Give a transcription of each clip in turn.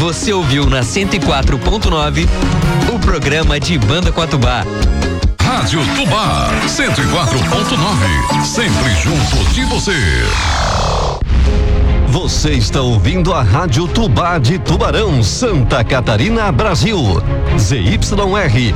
Você ouviu na 104.9 o programa de Banda Coatubá. Rádio Tubá 104.9, sempre junto de você. Você está ouvindo a Rádio Tubá de Tubarão, Santa Catarina, Brasil. ZYR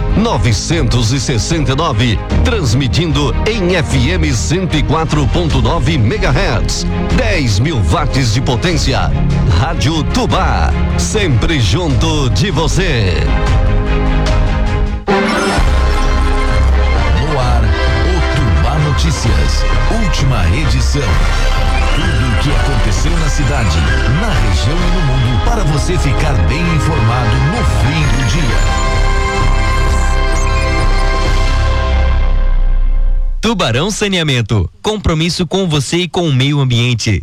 969, transmitindo em FM 104.9 MHz, 10.000 watts de potência. Rádio Tubá, sempre junto de você. No ar, o Tubá Notícias, última edição. Tudo o que aconteceu na cidade, na região e no mundo, para você ficar bem informado no fim do dia. Tubarão Saneamento, compromisso com você e com o meio ambiente.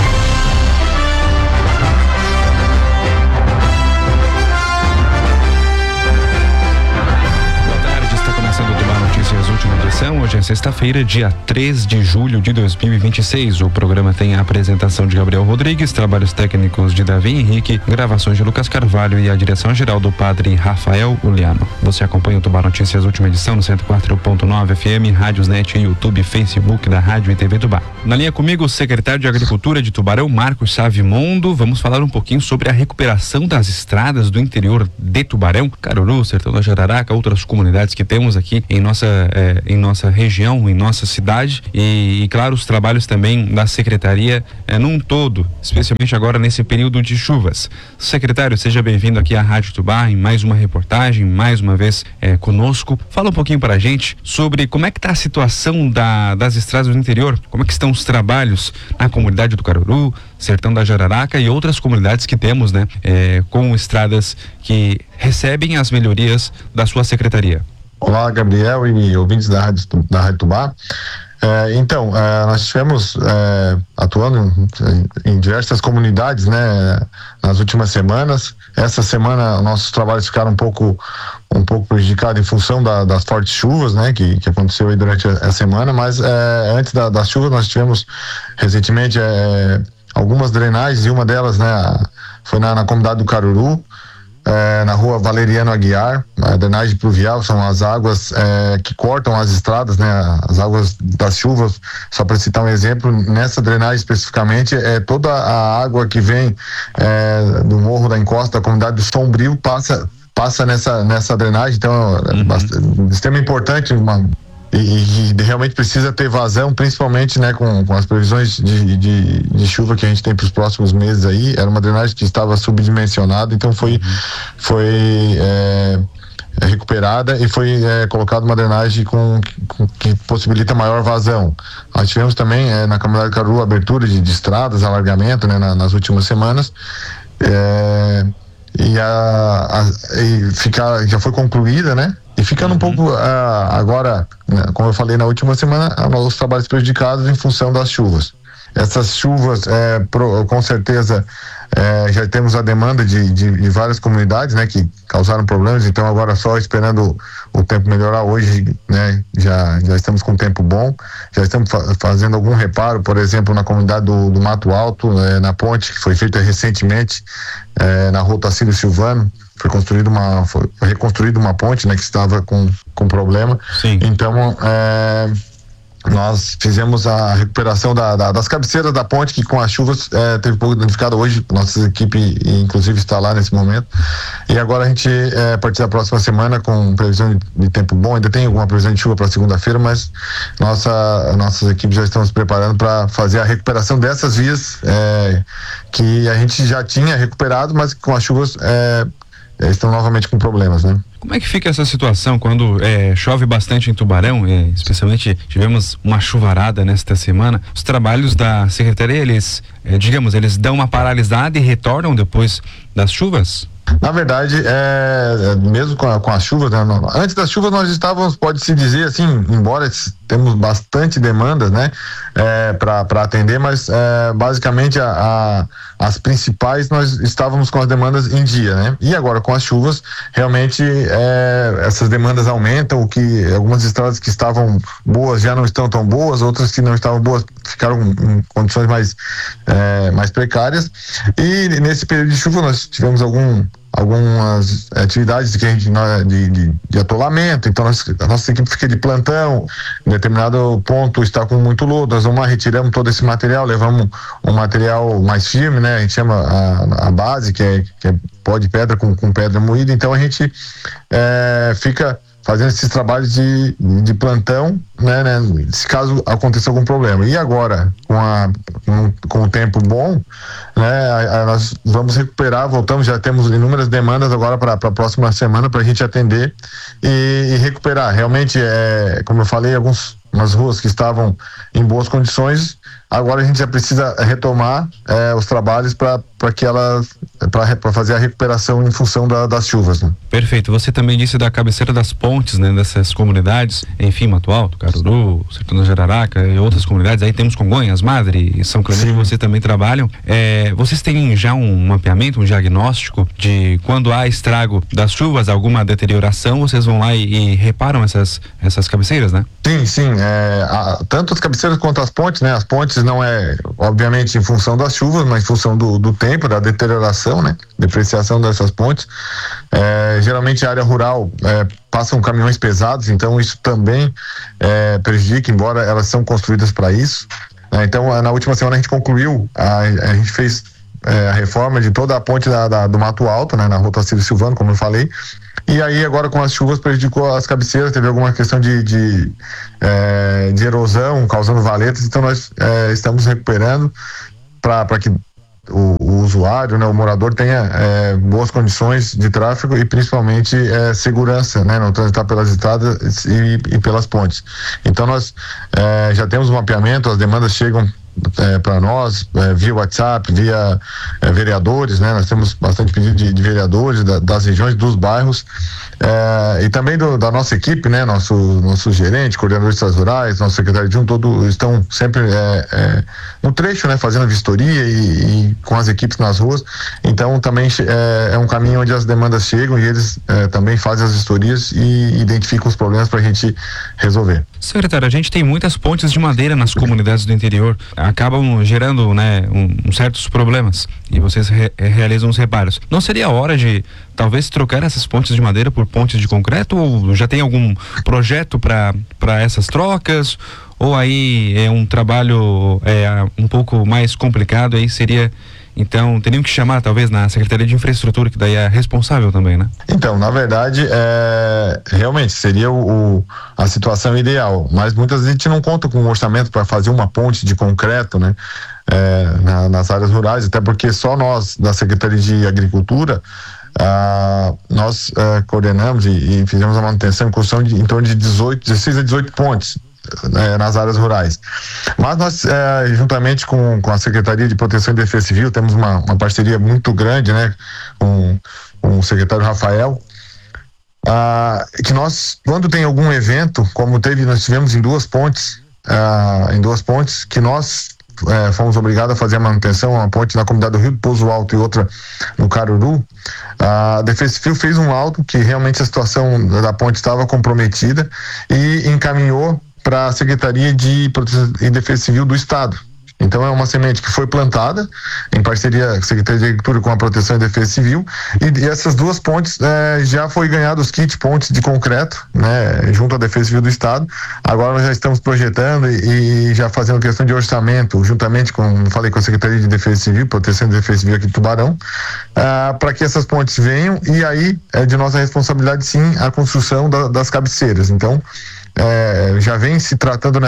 Hoje é sexta-feira, dia 3 de julho de 2026. O programa tem a apresentação de Gabriel Rodrigues, trabalhos técnicos de Davi Henrique, gravações de Lucas Carvalho e a direção geral do padre Rafael Uliano. Você acompanha o Tubá Notícias, última edição no 104.9 FM, Rádiosnet, YouTube, Facebook da Rádio e TV Tubá. Na linha comigo, o secretário de Agricultura de Tubarão, Marcos Savimondo. Vamos falar um pouquinho sobre a recuperação das estradas do interior de Tubarão, Caruru, Sertão da Jararaca, outras comunidades que temos aqui em nossa região, em nossa cidade e claro, os trabalhos também da secretaria num todo, especialmente agora nesse período de chuvas. Secretário, seja bem-vindo aqui à Rádio Tubá em mais uma reportagem, mais uma vez conosco. Fala um pouquinho para a gente sobre como é que está a situação das estradas do interior, como é que estão os trabalhos na comunidade do Caruru, Sertão da Jararaca e outras comunidades que temos, com estradas que recebem as melhorias da sua secretaria. Olá, Gabriel e ouvintes da Rádio Tubá. Nós estivemos atuando em diversas comunidades, nas últimas semanas. Essa semana nossos trabalhos ficaram um pouco prejudicados em função das fortes chuvas, que aconteceu aí durante a semana, mas antes das chuvas nós tivemos recentemente algumas drenagens e uma delas foi na comunidade do Caruru. Na rua Valeriano Aguiar, a drenagem pluvial são as águas que cortam as estradas, as águas das chuvas. Só para citar um exemplo, nessa drenagem especificamente, toda a água que vem do morro da encosta da comunidade do Sombrio passa nessa drenagem. Então é extremamente importante e realmente precisa ter vazão, principalmente com as previsões de chuva que a gente tem para os próximos meses aí. Era uma drenagem que estava subdimensionada, então foi recuperada e foi colocada uma drenagem que possibilita maior vazão. Nós tivemos também na comunidade do Caruru abertura de estradas, alargamento nas últimas semanas. Já foi concluída, E ficando um pouco agora, como eu falei na última semana, os trabalhos prejudicados em função das chuvas. Essas chuvas, com certeza, já temos a demanda de várias comunidades, que causaram problemas. Então agora só esperando o tempo melhorar hoje, já estamos com tempo bom. Já estamos fazendo algum reparo, por exemplo, na comunidade do Mato Alto, na ponte que foi feita recentemente, na rua Tacílio Silvano. Foi reconstruída uma ponte, que estava com problema. Sim. Então, nós fizemos a recuperação das cabeceiras da ponte, que com as chuvas teve um pouco danificado hoje. Nossa equipe, inclusive, está lá nesse momento. E agora a gente, a partir da próxima semana, com previsão de tempo bom, ainda tem alguma previsão de chuva para segunda-feira, mas nossas equipes já estão se preparando para fazer a recuperação dessas vias que a gente já tinha recuperado, mas com as chuvas estão novamente com problemas, Como é que fica essa situação quando chove bastante em Tubarão, especialmente tivemos uma chuvarada nesta semana? Os trabalhos da secretaria, eles dão uma paralisada e retornam depois das chuvas? Na verdade, mesmo com as chuvas, né? Antes das chuvas nós estávamos, pode-se dizer assim, embora temos bastante demandas, né, para atender, mas basicamente as principais nós estávamos com as demandas em dia, né? E agora com as chuvas, realmente essas demandas aumentam, o que algumas estradas que estavam boas já não estão tão boas, outras que não estavam boas ficaram em condições mais precárias. E nesse período de chuva nós tivemos algumas atividades que a gente de atolamento, então a nossa equipe fica de plantão, em determinado ponto está com muito lodo, nós vamos lá, retiramos todo esse material, levamos um material mais firme, né? A gente chama a base, que é pó de pedra com pedra moída, então a gente fica fazendo esses trabalhos de plantão, né, se caso aconteça algum problema. E agora, com o tempo bom, né, nós vamos recuperar, voltamos, já temos inúmeras demandas agora para a próxima semana para a gente atender e recuperar. Realmente, como eu falei, algumas ruas que estavam em boas condições, agora a gente já precisa retomar os trabalhos para fazer a recuperação em função das chuvas, né? Perfeito. Você também disse da cabeceira das pontes, né, dessas comunidades, enfim, Mato Alto, Caruru, Sertão da Jararaca e outras comunidades. Aí temos Congonhas, Madre e São Clemente, que vocês também trabalham. Vocês têm já um mapeamento, um diagnóstico de quando há estrago das chuvas, alguma deterioração, vocês vão lá e reparam essas cabeceiras, né? Sim. Tanto as cabeceiras quanto as pontes, né? As pontes não obviamente em função das chuvas, mas em função do tempo, da deterioração, né? Depreciação dessas pontes. Geralmente a área rural passam caminhões pesados, então isso também prejudica, embora elas são construídas para isso. Então, na última semana a gente concluiu, a gente fez a reforma de toda a ponte do Mato Alto, né? Na Rua Tacílio Silvano, como eu falei. E aí agora com as chuvas prejudicou as cabeceiras, teve alguma questão de erosão, causando valetas, então nós estamos recuperando para que o usuário, né, o morador tenha boas condições de tráfego e principalmente segurança, né, não transitar pelas estradas e pelas pontes. Então nós já temos um mapeamento, as demandas chegam para nós via WhatsApp, via vereadores, né? Nós temos bastante pedido de vereadores das regiões, dos bairros, e também da nossa equipe, né? Nosso gerente, coordenador de estradas rurais, nosso secretário de todos estão sempre no trecho, né? Fazendo a vistoria e com as equipes nas ruas. Então também é um caminho onde as demandas chegam e eles também fazem as vistorias e identificam os problemas para a gente resolver. Secretário, a gente tem muitas pontes de madeira nas comunidades do interior, acabam gerando, né, certos problemas, e vocês realizam os reparos. Não seria a hora de talvez trocar essas pontes de madeira por pontes de concreto, ou já tem algum projeto para essas trocas, ou aí é um trabalho um pouco mais complicado, aí seria... Então, teriam que chamar, talvez, na Secretaria de Infraestrutura, que daí é responsável também, né? Então, na verdade, realmente seria a situação ideal, mas muitas vezes a gente não conta com um orçamento para fazer uma ponte de concreto, né? Nas áreas rurais, até porque só nós, da Secretaria de Agricultura, nós coordenamos e fizemos a manutenção em construção em torno de 16 a 18 pontes nas áreas rurais. Mas nós, juntamente com a Secretaria de Proteção e Defesa Civil, temos uma parceria muito grande, né, com o secretário Rafael, que nós, quando tem algum evento, como nós tivemos em duas pontes, que nós fomos obrigados a fazer a manutenção, uma ponte na comunidade do Rio do Pouso Alto e outra no Caruru. A Defesa Civil fez um laudo que realmente a situação da ponte estava comprometida e encaminhou para a Secretaria de Proteção e Defesa Civil do Estado. Então é uma semente que foi plantada em parceria com a Secretaria de Agricultura com a Proteção e Defesa Civil, e essas duas pontes já foi ganhado os kits pontes de concreto, né, junto à Defesa Civil do Estado. Agora nós já estamos projetando e já fazendo questão de orçamento, juntamente com a Secretaria de Defesa Civil, Proteção e Defesa Civil aqui de Tubarão, para que essas pontes venham, e aí é de nossa responsabilidade sim a construção das cabeceiras. Então já vem se tratando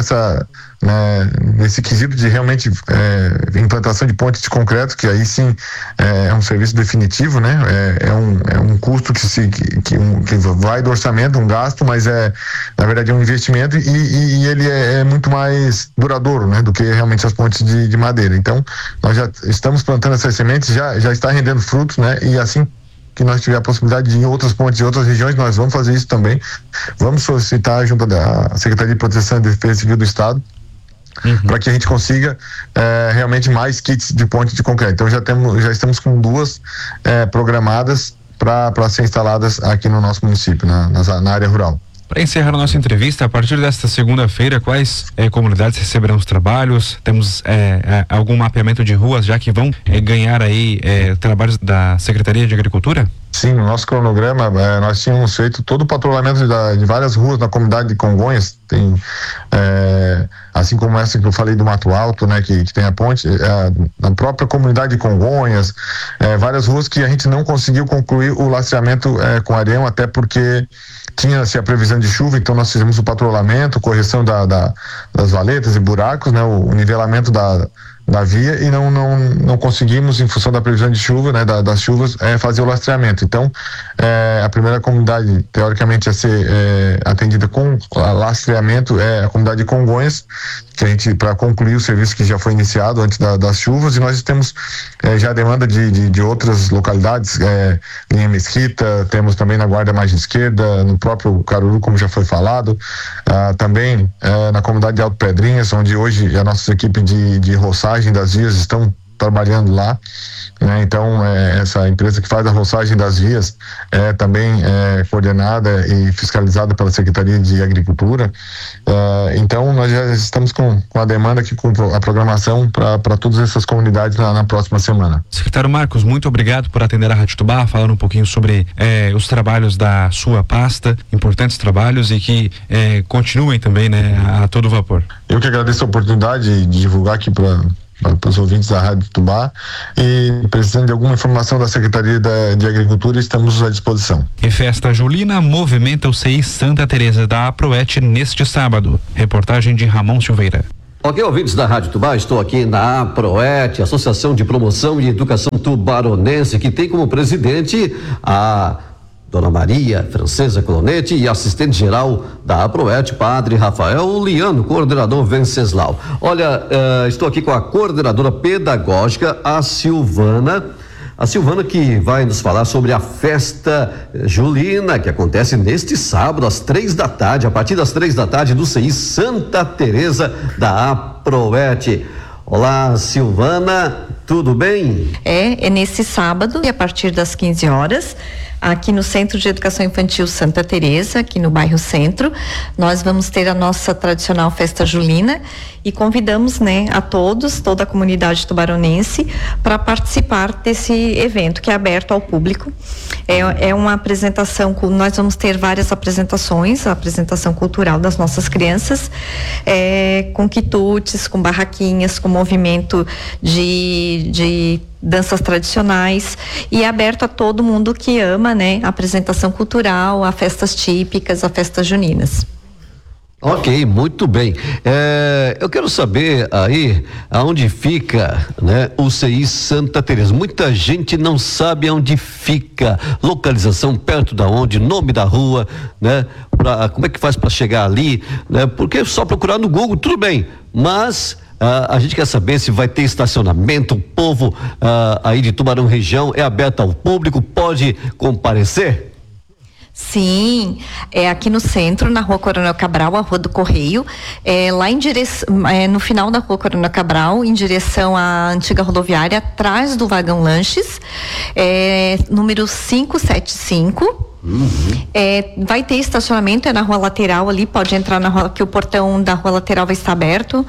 nesse quesito de realmente implantação de pontes de concreto, que aí sim é um serviço definitivo, né? É um custo que vai do orçamento, um gasto, mas na verdade é um investimento e ele é muito mais duradouro, né? Do que realmente as pontes de madeira. Então nós já estamos plantando essas sementes, já está rendendo frutos, né? E assim que nós tiver a possibilidade de ir em outras pontes, em outras regiões, nós vamos fazer isso também. Vamos solicitar junto da Secretaria de Proteção e Defesa Civil do Estado, para que a gente consiga realmente mais kits de ponte de concreto. Então já estamos com 2 programadas para ser instaladas aqui no nosso município, na área rural. Para encerrar a nossa entrevista, a partir desta segunda-feira, quais comunidades receberão os trabalhos? Temos algum mapeamento de ruas já que vão ganhar aí trabalhos da Secretaria de Agricultura? Sim, no nosso cronograma, nós tínhamos feito todo o patrulhamento de várias ruas na comunidade de Congonhas. Tem, assim como essa que eu falei do Mato Alto, né, que tem a ponte, na própria comunidade de Congonhas, várias ruas que a gente não conseguiu concluir o lastreamento com areião, até porque tinha-se a previsão de chuva, então nós fizemos o patrulhamento, correção das valetas e buracos, né, o nivelamento da via, e não conseguimos, em função da previsão de chuva, né, das chuvas, fazer o lastreamento. Então, a primeira comunidade, teoricamente, a ser atendida com lastreamento é a comunidade de Congonhas, que a gente, para concluir o serviço que já foi iniciado antes das chuvas, e nós temos já a demanda de outras localidades, Linha Mesquita, temos também na Guarda Margem Esquerda, no próprio Caruru, como já foi falado, também na comunidade de Alto Pedrinhas, onde hoje a nossa equipe de roçagem das vias estão trabalhando lá, né? Então essa empresa que faz a roçagem das vias é também coordenada e fiscalizada pela Secretaria de Agricultura. Então nós já estamos com a demanda aqui, com a programação para todas essas comunidades na próxima semana. Secretário Marcos, muito obrigado por atender a Rádio Tubá, falando um pouquinho sobre os trabalhos da sua pasta, importantes trabalhos, e que continuem também, né, a todo vapor. Eu que agradeço a oportunidade de divulgar aqui para os ouvintes da Rádio Tubá, e precisando de alguma informação da Secretaria de Agricultura, estamos à disposição. E Festa Julina movimenta o CI Santa Teresa da APROET neste sábado. Reportagem de Ramon Silveira. Ok, ouvintes da Rádio Tubá, estou aqui na APROET, Associação de Promoção e Educação Tubaronense, que tem como presidente a Dona Maria Francesa Clonetti e assistente geral da APROET, Padre Rafael Liano, coordenador Venceslau. Olha, estou aqui com a coordenadora pedagógica, a Silvana. A Silvana, que vai nos falar sobre a festa julina, que acontece neste sábado, às 3h, a partir das 3h, do CI Santa Teresa da APROET. Olá, Silvana, tudo bem? É nesse sábado, a partir das 15 horas, aqui no Centro de Educação Infantil Santa Teresa, aqui no bairro Centro, nós vamos ter a nossa tradicional festa julina e convidamos, né, a todos, toda a comunidade tubaronense, para participar desse evento que é aberto ao público. É uma apresentação, nós vamos ter várias apresentações, a apresentação cultural das nossas crianças, com quitutes, com barraquinhas, com movimento de danças tradicionais, e é aberto a todo mundo que ama, né, a apresentação cultural, a festas típicas, a festas juninas. Ok, muito bem. Eu quero saber aí aonde fica, né, o CI Santa Teresa. Muita gente não sabe aonde fica, localização, perto da onde, nome da rua, né? Como é que faz para chegar ali, né? Porque só procurar no Google, tudo bem, mas a gente quer saber se vai ter estacionamento, o povo aí de Tubarão região é aberto ao público, pode comparecer? Sim, aqui no centro, na Rua Coronel Cabral, a Rua do Correio, lá em direção, no final da Rua Coronel Cabral, em direção à antiga rodoviária, atrás do vagão lanches, número 575. Vai ter estacionamento, na rua lateral ali, pode entrar na rua, que o portão da rua lateral vai estar aberto.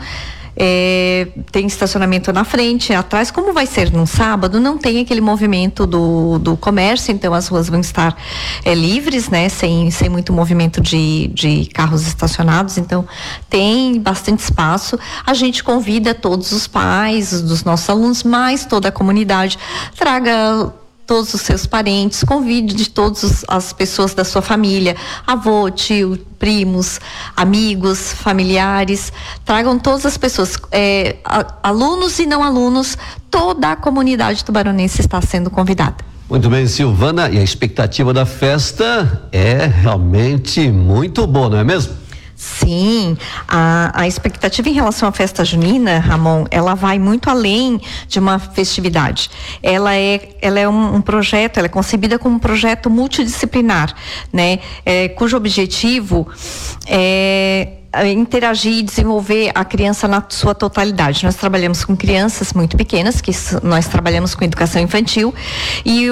Tem estacionamento na frente, atrás. Como vai ser num sábado, não tem aquele movimento do comércio, então as ruas vão estar livres, né, sem muito movimento de carros estacionados, então tem bastante espaço. A gente convida todos os pais dos nossos alunos, mais toda a comunidade, traga todos os seus parentes, convide de todas as pessoas da sua família, avô, tio, primos, amigos, familiares, tragam todas as pessoas, alunos e não alunos, toda a comunidade tubaronense está sendo convidada. Muito bem, Silvana, e a expectativa da festa é realmente muito boa, não é mesmo? Sim, a expectativa em relação à festa junina, Ramon, ela vai muito além de uma festividade. Ela é um projeto, ela é concebida como um projeto multidisciplinar, né? Cujo objetivo é interagir e desenvolver a criança na sua totalidade. Nós trabalhamos com crianças muito pequenas, que nós trabalhamos com educação infantil, e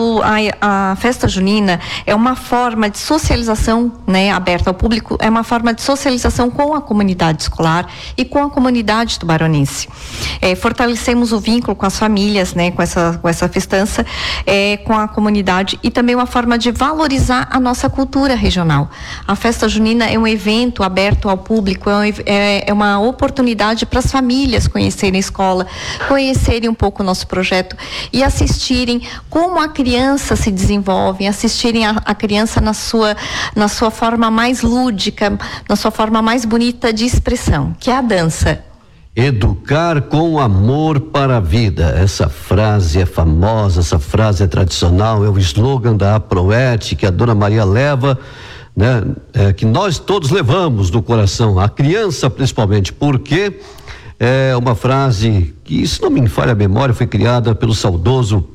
a festa junina é uma forma de socialização, né, aberta ao público, é uma forma de socialização com a comunidade escolar e com a comunidade tubaronense. Fortalecemos o vínculo com as famílias, né, com essa festança, com a comunidade, e também uma forma de valorizar a nossa cultura regional. A festa junina é um evento aberto ao público, é uma oportunidade para as famílias conhecerem a escola, conhecerem um pouco o nosso projeto e assistirem como a criança se desenvolve, assistirem a criança na sua forma mais lúdica, na sua forma mais bonita de expressão, que é a dança. Educar com amor para a vida. Essa frase é famosa, essa frase é tradicional, é o slogan da APROET que a Dona Maria leva, né? Que nós todos levamos no coração, a criança principalmente, porque é uma frase que, se não me falha a memória, foi criada pelo saudoso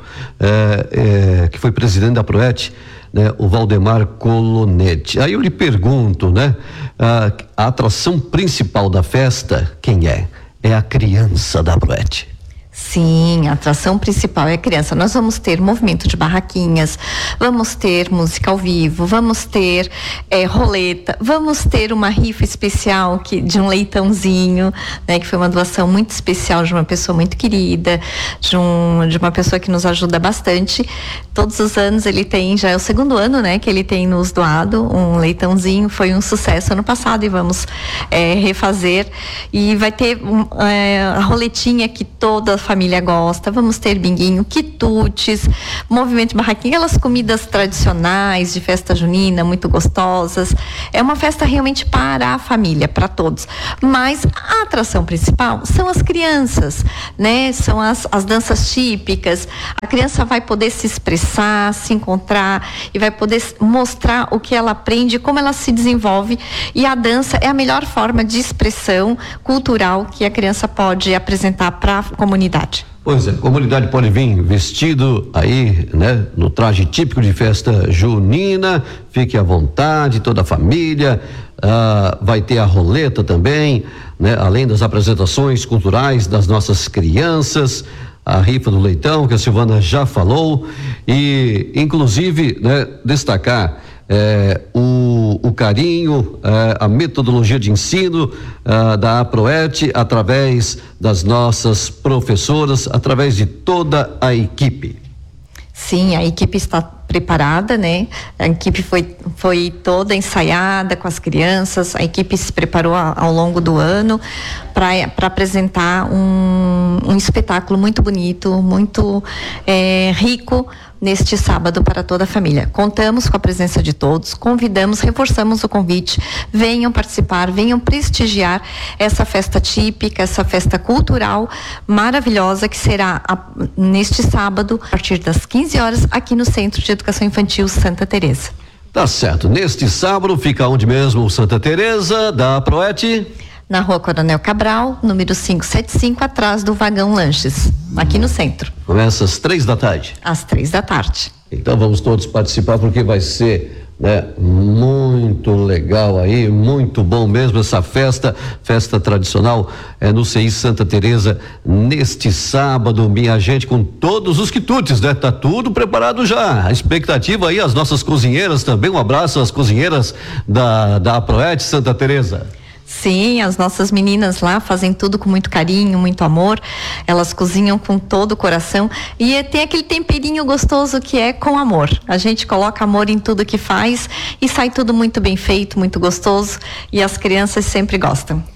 que foi presidente da APROET, né, o Valdemar Colonetti. Aí eu lhe pergunto, né, a atração principal da festa, quem é? É a criança da APROET. Sim, a atração principal é a criança. Nós vamos ter movimento de barraquinhas, vamos ter música ao vivo, vamos ter roleta, vamos ter uma rifa especial de um leitãozinho, né, que foi uma doação muito especial de uma pessoa muito querida, de uma pessoa que nos ajuda bastante. Todos os anos ele tem, já é o segundo ano, né, que ele tem nos doado um leitãozinho. Foi um sucesso ano passado e vamos refazer. E vai ter a roletinha que toda a família gosta, vamos ter binguinho, quitutes, movimento de barraquinha, aquelas comidas tradicionais de festa junina, muito gostosas. É uma festa realmente para a família, para todos. Mas a atração principal são as crianças, né? São as danças típicas. A criança vai poder se expressar, se encontrar e vai poder mostrar o que ela aprende, como ela se desenvolve. E a dança é a melhor forma de expressão cultural que a criança pode apresentar para a comunidade. Pois é, a comunidade pode vir vestido aí, né, no traje típico de festa junina, fique à vontade, toda a família, vai ter a roleta também, né, além das apresentações culturais das nossas crianças, a rifa do leitão, que a Silvana já falou, e inclusive, né, destacar o carinho, a metodologia de ensino da APROET através das nossas professoras, através de toda a equipe. Sim, a equipe está preparada, né? A equipe foi toda ensaiada com as crianças, a equipe se preparou ao longo do ano para apresentar um espetáculo muito bonito, muito rico neste sábado para toda a família. Contamos com a presença de todos, convidamos, reforçamos o convite, venham participar, venham prestigiar essa festa típica, essa festa cultural maravilhosa que será neste sábado, a partir das 15 horas, aqui no Centro de Educação Infantil Santa Teresa. Tá certo, neste sábado fica onde mesmo o Santa Teresa da APROET? Na Rua Coronel Cabral, número 575, atrás do Vagão Lanches, aqui no centro. Começa às 3h. Às 3h. Então vamos todos participar, porque vai ser, né, muito legal aí, muito bom mesmo essa festa tradicional no CI Santa Teresa neste sábado, minha gente, com todos os quitutes, né? Tá tudo preparado já. A expectativa aí, as nossas cozinheiras também, um abraço às cozinheiras da APROET Santa Teresa. Sim, as nossas meninas lá fazem tudo com muito carinho, muito amor. Elas cozinham com todo o coração e tem aquele temperinho gostoso que é com amor. A gente coloca amor em tudo que faz e sai tudo muito bem feito, muito gostoso, e as crianças sempre gostam.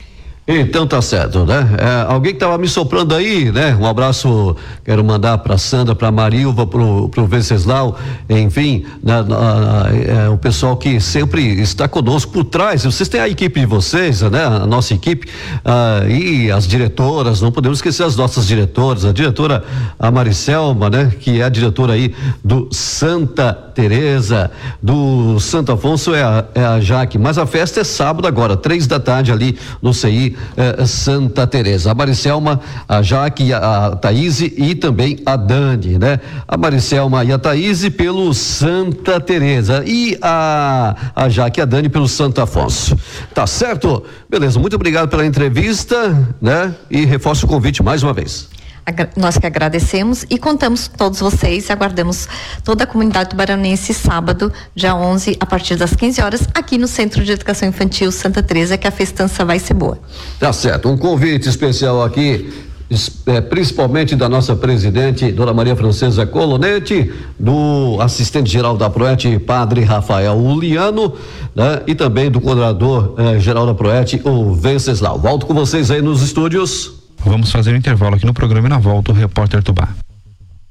Então tá certo, né? Alguém que tava me soprando aí, né? Um abraço, quero mandar pra Sandra, pra Marilva, pro Venceslau, enfim, o pessoal que sempre está conosco por trás. Vocês têm a equipe de vocês, né? A nossa equipe, e as diretoras, não podemos esquecer as nossas diretoras, a diretora, a Maricelma, né? Que é a diretora aí do Santa Teresa, do Santo Afonso é a Jaque, mas a festa é sábado agora, 3h ali no CI Santa Teresa. A Maricelma, a Jaque, a Thaíse e também a Dani, né? A Maricelma e a Thaíse pelo Santa Teresa e a Jaque e a Dani pelo Santo Afonso. Tá certo? Beleza, muito obrigado pela entrevista, né? E reforço o convite mais uma vez. Nós que agradecemos e contamos com todos vocês, aguardamos toda a comunidade tubaronense sábado, dia 11, a partir das 15 horas, aqui no Centro de Educação Infantil Santa Teresa, que a festança vai ser boa. Tá certo, um convite especial aqui, principalmente da nossa presidente, Dona Maria Francesa Colonete, do assistente geral da Proete, Padre Rafael Uliano, né? E também do coordenador geral da Proete, o Venceslau. Volto com vocês aí nos estúdios. Vamos fazer um intervalo aqui no programa e na volta o Repórter Tubá.